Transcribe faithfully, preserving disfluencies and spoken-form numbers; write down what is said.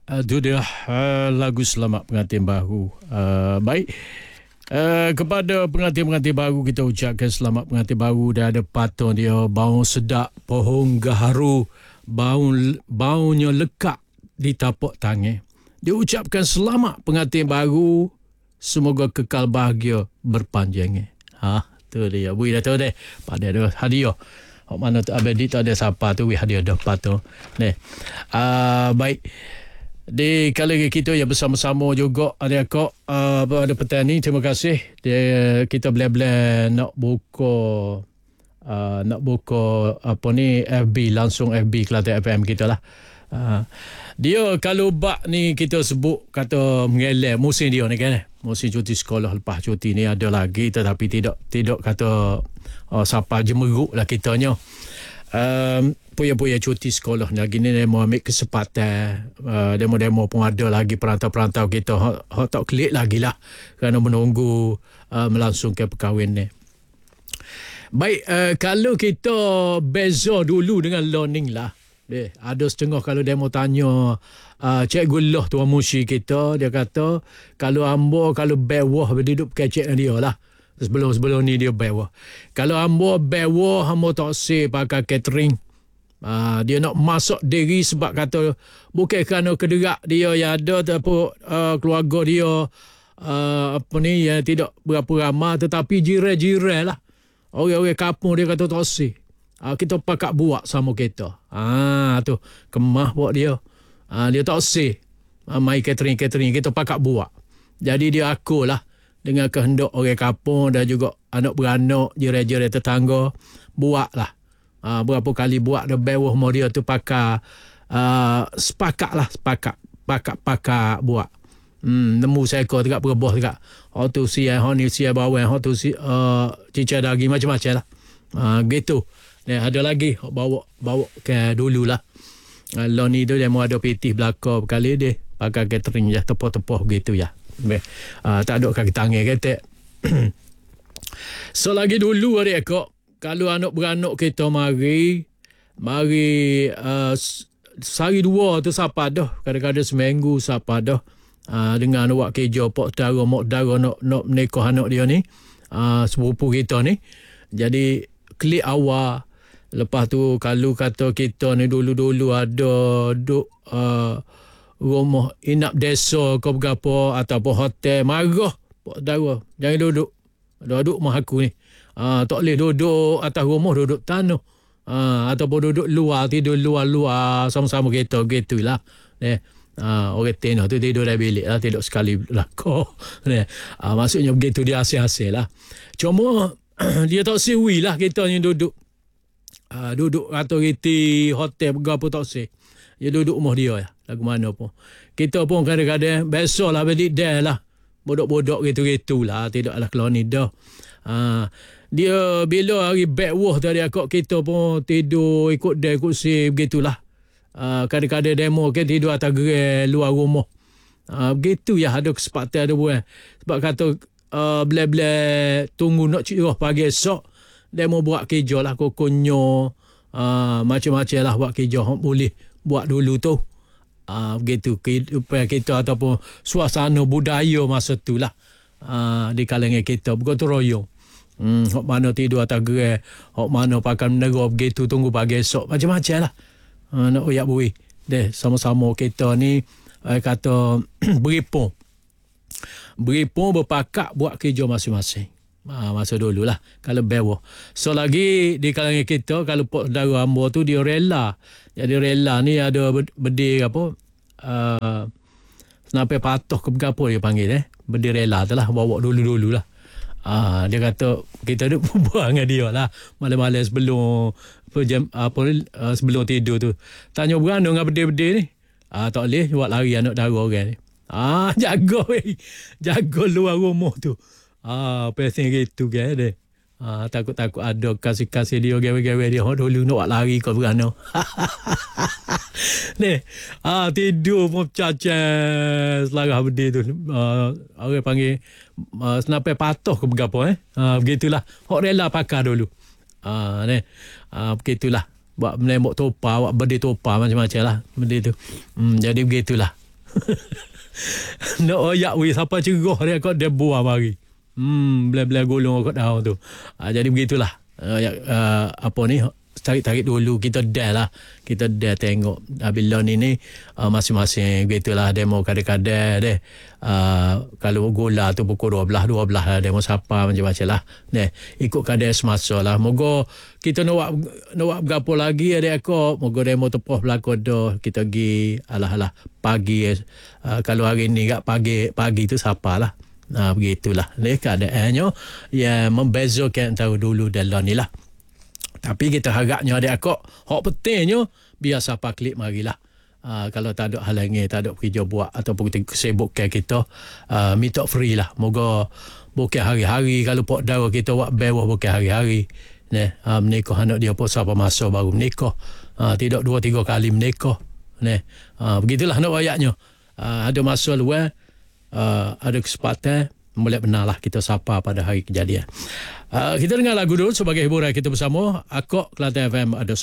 itu dia uh, lagu Selamat Pengantin Baru. Uh, baik, uh, kepada pengantin-pengantin baru kita ucapkan selamat pengantin baru. Dah ada patung dia, bau sedap, pohon gaharu, bau baunya lekat di tapak tangan. Dia ucapkan selamat pengantin baru, semoga kekal bahagia berpanjang. Ha, tu dia. Bui dah tahu deh. Pada dia hadiah. Hok mana tu abadi tak ada siapa tu wi hadiah dah patung. Ni. Ah uh, baik. Di kali kita yang bersama-sama juga ada kok uh, pada petang ni, terima kasih dia, kita bela-bela nak buka uh, nak buka apa ni F B, langsung F B Kelantan F M kita lah. Uh, dia kalau bak ni kita sebut kata mengelak musim dia ni kan, musim cuti sekolah lepas cuti ni ada lagi, tetapi tidak tidak kata uh, siapa jemeruk lah kitanya. Um, Puya-puya cuti sekolah ni lagi ni demo ambil kesempatan, uh, demo-demo pun ada lagi perantau-perantau kita hak, hak tak klik lagi lah kerana menunggu uh, melangsungkan perkahwin ni. Baik, uh, kalau kita beza dulu dengan learning lah, eh, ada setengah kalau demo tanya uh, Cikgu Loh Tuan Mushi kita, dia kata kalau ambo kalau bewah berduduk kecek dengan dia lah. Sebelum-sebelum ni dia bewah. Kalau ambo bewah ambo tak si pakai catering. Uh, dia nak masuk diri sebab kata bukan kerana kederak dia yang ada ataupun uh, keluarga dia uh, apa ni yang tidak berapa ramai, tetapi jiran-jiran lah, orang-orang kampung dia kata tak si. Uh, kita pakat buat sama kita. Ah tu kemah buat dia. Uh, dia tak si. Uh, mai catering-catering kita pakat buat. Jadi dia akulah dengan kehendak orang kampung dan juga anak beranak, jiran-jiran tetangga buatlah. Uh, berapa kali buat dia bewah mau dia tu pakai uh, sepakat lah sepakat pakat pakat buat hmm, nemu seekor tegak berebah tegak hak tu siai hak ni siai bawang hak tu si, uh, cicak daging macam-macam lah uh, gitu. Ni ada lagi hak bawa bawa ke dulu lah uh, lo ni tu dia mau ada pitih belakang berkali dia pakai catering je tepoh-tepoh gitu ya. Uh, tak ada kaki tangan kata. So lagi dulu ada kok kalau anak beranak kita mari, mari uh, sehari dua tu siapa dah. Kadang-kadang seminggu siapa dah. Uh, dengan awak kerja, pak dara, mak dara nak, nak menikah anak dia ni. Uh, sepupu kita ni. Jadi, klik awal. Lepas tu, kalau kata kita ni dulu-dulu ada duk uh, rumah inap desa ke berapa, ataupun hotel, marah pak dara. Jangan duduk. Duduk rumah aku ni. Ah, tak boleh duduk atas rumah, duduk tanah. Ah, ataupun duduk luar, tidur luar-luar sama-sama kita gitulah. Eh, ah, orang tenah tu tidur dalam bilik lah, tidur sekali belakang. Eh, ah, maksudnya begitu dia hasil-hasil lah. Cuma dia tak siwi lah kita yang duduk. Ah, duduk atau reti hotel berapa tak sih. Dia duduk rumah dia ya, lagu mana pun. Kita pun kadang-kadang biasalah balik dah lah. Bodok-bodok gitu-gitu lah, tidaklah keluar ni dah. Ah, dia bila hari backwah tadi akak kita pun tidur ikut dia ikut si begitulah. Uh, kadang-kadang demo kan tidur atas gerai luar rumah. Uh, begitu ya, ada kesempatan ada buat. Sebab kata uh, bila-bila tunggu nak cerah pagi esok, demo buat kerja lah kokonyo. Uh, macam-macam lah buat kerja. Boleh buat dulu tu. Uh, begitu kehidupan kita ataupun suasana budaya masa tu lah. Uh, di kalangan kita. Begitu royong. Hmm, hok mana tidur atas gerai, hok mana pakai menera begitu tunggu pagi esok, macam-macam lah. Ha, nak uyak bui. Deh, sama-sama kita ni eh, kata beripung. Beripung berpakat buat kerja masing-masing. Ha, masa dulu lah, kalau bewah. So lagi di kalangan kita, kalau pak saudara hamba tu dia rela. Jadi rela ni ada berdiri apa, uh, senapai patuh ke berapa dia panggil eh. Berdiri rela tu lah, bawa dulu-dulu lah. Ah, dia kata kita duk berbual dengan dia lah malam-malam sebelum apa, jam, apa uh, sebelum tidur tu. Tanya berana dengan benda-benda ni. Ah, tak boleh buat lari anak dara orang ni. Ah, jaga weh. Jaga luar rumah tu. Ah, pesing gitu kan dia. Ah, takut-takut ada kasih-kasih dia gawe-gawe dia oh, dulu nak buat lari kau berana. Ni, ah tidur pun cacah selarah benda tu. Ah, orang panggil uh, senapai patuh ke berapa eh. Ah, begitulah. Hok rela pakar dulu. Ah, ni. Ah, begitulah. Buat menembok topa, buat benda topa macam-macam lah benda tu. Hmm, jadi begitulah. Nak oyak weh siapa cerah dia kau dia buah mari. Hmm, bela-bela golong kat daun tu. Uh, jadi begitulah. Uh, uh, apa ni tarik-tarik dulu kita dah lah. Kita dah tengok uh, bila ni ni uh, masing-masing begitulah demo kadang-kadang deh. Uh, kalau gola tu pukul dua belas dua belas lah demo siapa macam-macam lah. Neh, ikut kadang semasa lah. Moga kita nak buat nak buat berapa lagi ada aku. Moga demo tepuh belakang dah kita pergi alah-alah pagi uh, kalau hari ni kat pagi pagi tu siapa lah. Nah, begitulah. Ni keadaannya yang membezakan tahu dulu dan lah ni lah. Tapi kita harapnya adik akak, hak pentingnya biar siapa klik marilah. Uh, kalau tak ada halangi, tak ada kerja buat ataupun kesibukkan kita, uh, minta free lah. Moga bukan hari-hari kalau pok dawa kita buat bewah bukan hari-hari. Nah, uh, menikah anak dia pun siapa masa baru menikah. Uh, tidak dua tiga kali menikah. Nah, uh, begitulah nak ayatnya. Uh, ada masa luar, uh, ada kesempatan, boleh benarlah kita sapa pada hari kejadian. Uh, kita dengar lagu dulu sebagai hiburan kita bersama. Akak Kelantan F M ada